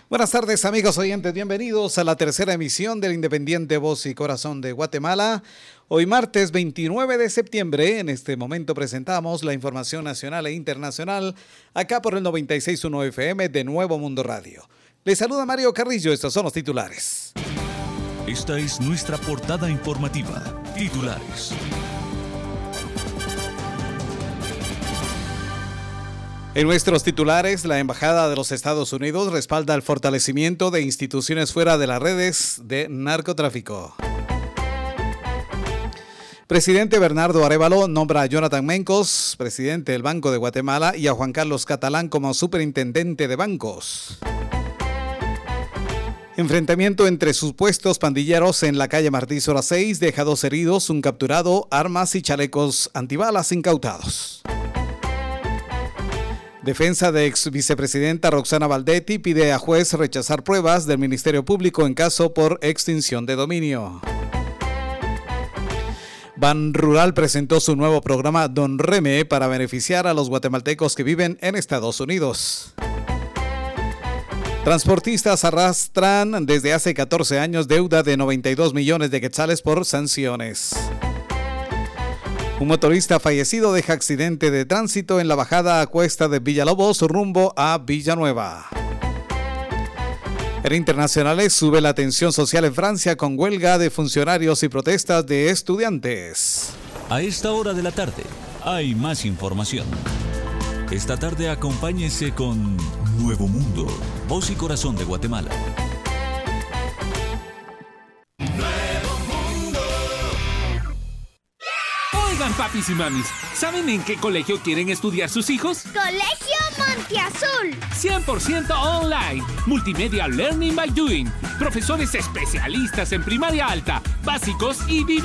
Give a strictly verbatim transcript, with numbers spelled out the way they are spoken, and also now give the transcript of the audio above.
Buenas tardes, amigos oyentes, bienvenidos a la tercera emisión del Independiente Voz y Corazón de Guatemala. Hoy martes veintinueve de septiembre, en este momento presentamos la información nacional e internacional acá por el noventa y seis punto uno F M de Nuevo Mundo Radio. Les saluda Mario Carrillo, estos son los titulares. Esta es nuestra portada informativa. Titulares. En nuestros titulares, la Embajada de los Estados Unidos respalda el fortalecimiento de instituciones fuera de las redes de narcotráfico. Presidente Bernardo Arévalo nombra a Jonathan Mencos, presidente del Banco de Guatemala, y a Juan Carlos Catalán como superintendente de bancos. Enfrentamiento entre supuestos pandilleros en la calle Martí Sora seis deja dos heridos, un capturado, armas y chalecos antibalas incautados. Defensa de ex vicepresidenta Roxana Valdetti pide a juez rechazar pruebas del Ministerio Público en caso por extinción de dominio. Ban Rural presentó su nuevo programa Don Reme para beneficiar a los guatemaltecos que viven en Estados Unidos. Transportistas arrastran desde hace catorce años deuda de noventa y dos millones de quetzales por sanciones. Un motorista fallecido deja accidente de tránsito en la bajada a cuesta de Villalobos rumbo a Villanueva. En internacionales, sube la tensión social en Francia con huelga de funcionarios y protestas de estudiantes. A esta hora de la tarde hay más información. Esta tarde acompáñese con Nuevo Mundo, Voz y Corazón de Guatemala. Oigan, papis y mamis, ¿saben en qué colegio quieren estudiar sus hijos? ¡Colegio Monteazul! cien por ciento online. Multimedia Learning by Doing. Profesores especialistas en primaria alta, básicos y